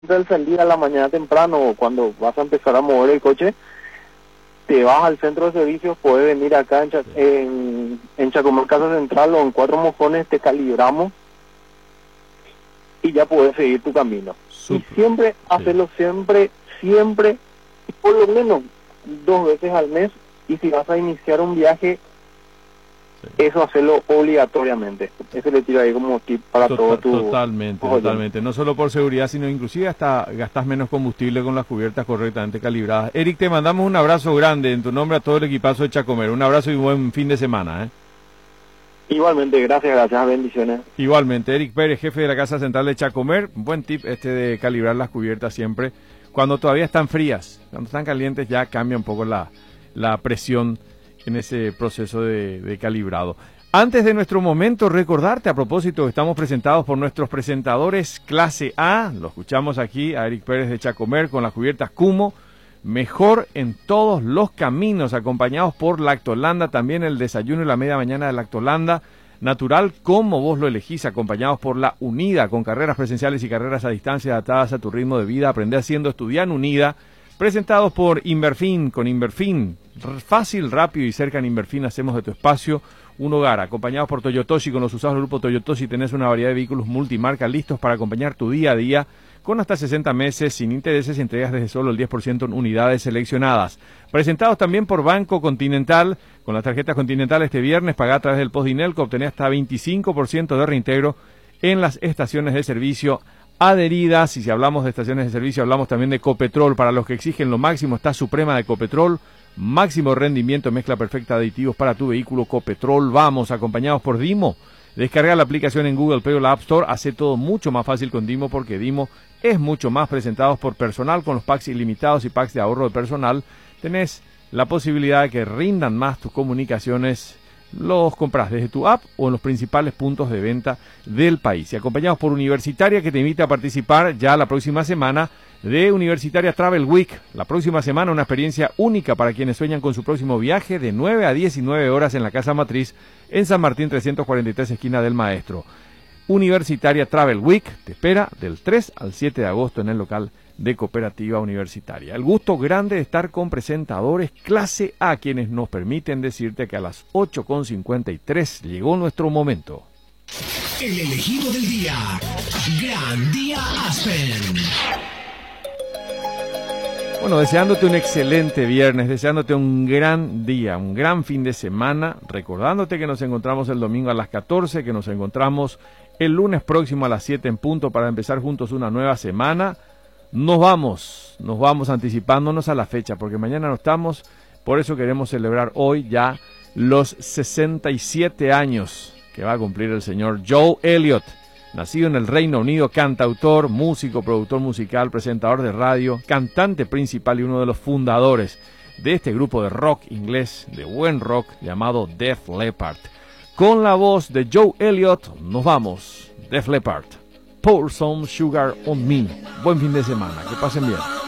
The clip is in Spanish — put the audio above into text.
Al salir a la mañana temprano o cuando vas a empezar a mover el coche, te vas al centro de servicios, puedes venir acá en Chacomar Casa Central o en Cuatro Mojones, te calibramos y ya puedes seguir tu camino. Súper. Y siempre, hacerlo siempre, por lo menos 2 veces al mes, y si vas a iniciar un viaje, eso hacerlo obligatoriamente. Eso le tiro ahí como tip para todo tu... Totalmente. No solo por seguridad, sino inclusive hasta gastas menos combustible con las cubiertas correctamente calibradas. Eric, te mandamos un abrazo grande en tu nombre a todo el equipazo de Chacomer. Un abrazo y buen fin de semana. Igualmente, gracias, bendiciones. Igualmente, Eric Pérez, jefe de la Casa Central de Chacomer. Buen tip de calibrar las cubiertas siempre. Cuando todavía están frías, cuando están calientes ya cambia un poco la presión en ese proceso de calibrado. Antes de nuestro momento, recordarte a propósito, estamos presentados por nuestros presentadores Clase A. Lo escuchamos aquí a Eric Pérez de Chacomer con las cubiertas Kumo. Mejor en todos los caminos, acompañados por Lactolanda, también el desayuno y la media mañana de Lactolanda. Natural como vos lo elegís, acompañados por La Unida, con carreras presenciales y carreras a distancia adaptadas a tu ritmo de vida. Aprende haciendo, estudiar en Unida. Presentados por Inverfin, con Inverfin, fácil, rápido y cerca en Inverfin hacemos de tu espacio un hogar. Acompañados por Toyotoshi, con los usados del grupo Toyotoshi tenés una variedad de vehículos multimarca listos para acompañar tu día a día, con hasta 60 meses, sin intereses y entregas desde solo el 10% en unidades seleccionadas. Presentados también por Banco Continental, con las tarjetas Continental este viernes, pagá a través del Postdinelco, obtenés hasta 25% de reintegro en las estaciones de servicio adheridas. Y si hablamos de estaciones de servicio, hablamos también de Copetrol. Para los que exigen lo máximo está Suprema de Copetrol, máximo rendimiento, mezcla perfecta de aditivos para tu vehículo. Copetrol, vamos, acompañados por Dimo. Descarga la aplicación en Google Play o la App Store, hace todo mucho más fácil con Dimo, porque Dimo es mucho más. Presentados por Personal, con los packs ilimitados y packs de ahorro de personal, tenés la posibilidad de que rindan más tus comunicaciones. Los compras desde tu app o en los principales puntos de venta del país. Y acompañados por Universitaria, que te invita a participar ya la próxima semana de Universitaria Travel Week. La próxima semana una experiencia única para quienes sueñan con su próximo viaje, de 9 a 19 horas en la Casa Matriz en San Martín 343, esquina del Maestro. Universitaria Travel Week te espera del 3 al 7 de agosto en el local de Cooperativa Universitaria. El gusto grande de estar con presentadores Clase A, quienes nos permiten decirte que a las 8:53 llegó nuestro momento. El elegido del día. Gran Día Aspen. Bueno, deseándote un excelente viernes, deseándote un gran día, un gran fin de semana, recordándote que nos encontramos el domingo a las 14, que nos encontramos el lunes próximo a las 7 en punto para empezar juntos una nueva semana. Nos vamos anticipándonos a la fecha, porque mañana no estamos, por eso queremos celebrar hoy ya los 67 años que va a cumplir el señor Joe Elliott, nacido en el Reino Unido, cantautor, músico, productor musical, presentador de radio, cantante principal y uno de los fundadores de este grupo de rock inglés, de buen rock, llamado Def Leppard. Con la voz de Joe Elliott nos vamos, Def Leppard. Pour some sugar on me. Buen fin de semana, que pasen bien.